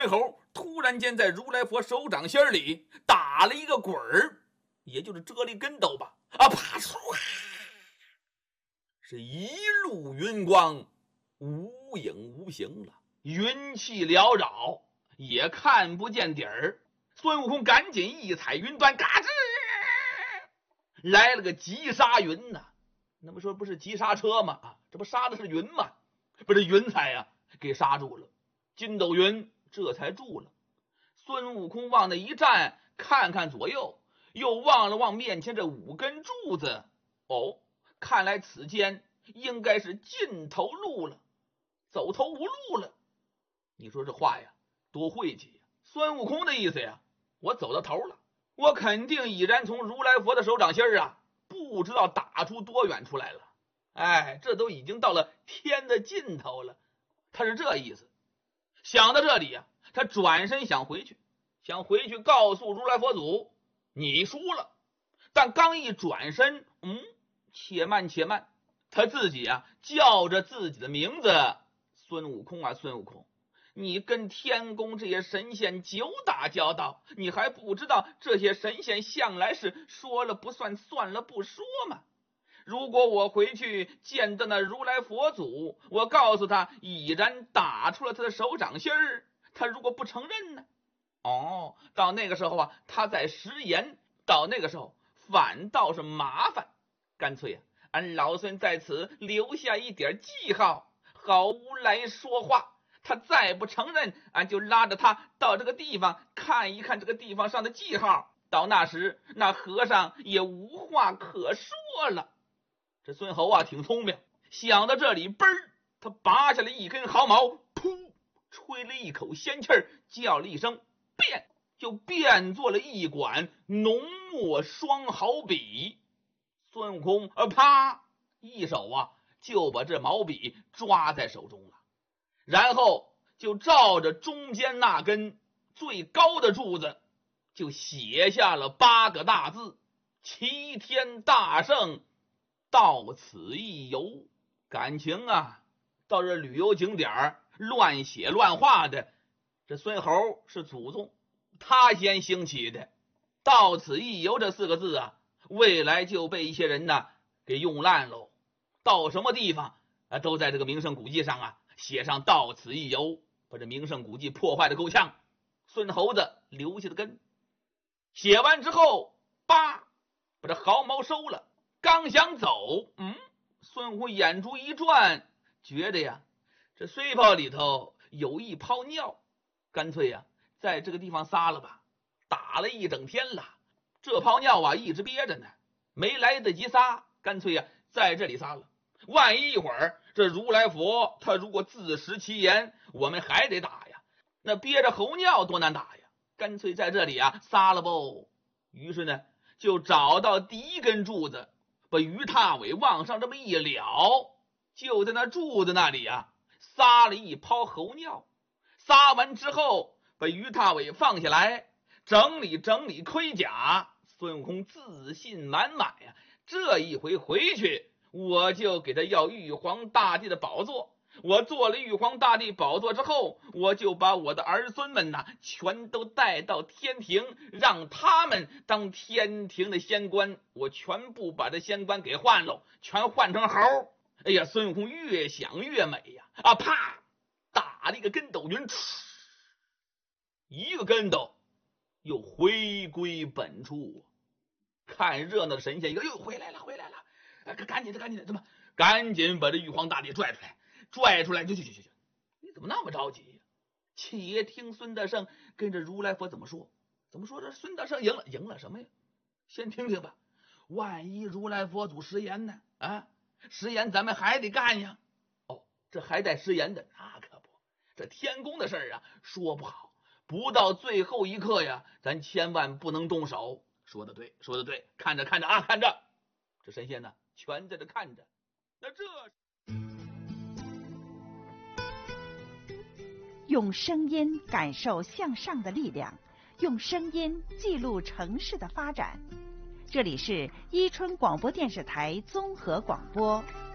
猴突然间在如来佛手掌心里打了一个滚儿，也就是折了一跟斗吧，啪唰，是一路云光，无影无形了，云气缭绕，也看不见底儿。孙悟空赶紧一踩云端，嘎吱，来了个急刹云呐！那么说不是急刹车吗？这不刹的是云吗？不是云彩呀，给刹住了。筋斗云这才住了。孙悟空往那一站，看看左右，又望了望面前这5根柱子，看来此间应该是尽头路了，走投无路了。你说这话呀，多晦气呀！孙悟空的意思呀，我走到头了，我肯定已然从如来佛的手掌心不知道打出多远出来了。这都已经到了天的尽头了，他是这意思。想到这里呀，他转身想回去告诉如来佛祖，你输了。但刚一转身，且慢，他自己叫着自己的名字，孙悟空啊，孙悟空，你跟天宫这些神仙久打交道，你还不知道这些神仙向来是说了不算，算了不说吗？如果我回去见到那如来佛祖，我告诉他已然打出了他的手掌心儿，他如果不承认呢？到那个时候他再食言，到那个时候反倒是麻烦。干脆俺老孙在此留下一点记号，好无来说话。他再不承认，俺就拉着他到这个地方看一看这个地方上的记号。到那时，那和尚也无话可说了。这孙猴挺聪明，想到这里，嘣儿，他拔下了一根毫毛，噗，吹了一口仙气儿，叫了一声变，就变作了一管浓墨双毫笔。孙悟空啪一手就把这毛笔抓在手中了，然后就照着中间那根最高的柱子，就写下了8个大字：齐天大圣，到此一游。感情到这旅游景点乱写乱画的，这孙猴是祖宗，他先兴起的。到此一游这4个字未来就被一些人给用烂喽。到什么地方都在这个名胜古迹上写上到此一游，把这名胜古迹破坏的够呛。孙猴子留下的根，写完之后把这毫毛收了，刚想走，孙悟空眼珠一转，觉得这水泡里头有一泡尿，干脆在这个地方撒了吧。打了一整天了，这泡尿一直憋着呢，没来得及撒，干脆在这里撒了。万一一会儿这如来佛他如果自食其言，我们还得打呀，那憋着猴尿多难打呀，干脆在这里撒了不。于是呢，就找到第一根柱子，把鱼踏尾往上这么一撩，就在那柱子那里撒了一泡猴尿。撒完之后，把鱼踏尾放下来，整理盔甲。孙悟空自信满满这一回回去，我就给他要玉皇大帝的宝座。我做了玉皇大帝宝座之后，我就把我的儿孙们全都带到天庭，让他们当天庭的仙官，我全部把这仙官给换了，全换成猴。孙悟空越想越美啪打了一个跟斗云，一个跟斗又回归本处。看热闹的神仙一个，回来了，赶紧怎么赶紧把这玉皇大帝拽出来，就你怎么那么着急呀？且听孙大圣跟着如来佛怎么说。这孙大圣赢了什么呀？先听听吧。万一如来佛祖食言呢？食言咱们还得干呀。这还带食言的？那可不，这天宫的事儿说不好，不到最后一刻咱千万不能动手。说的对，看着这神仙全在这看着。那这用声音感受向上的力量，用声音记录城市的发展。这里是伊春广播电视台综合广播。